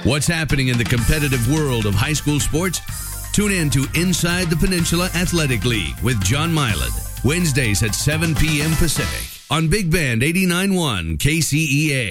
What's happening in the competitive world of high school sports? Tune in to Inside the Peninsula Athletic League with John Milan, Wednesdays at 7 p.m. Pacific on Big Band 89.1 KCEA.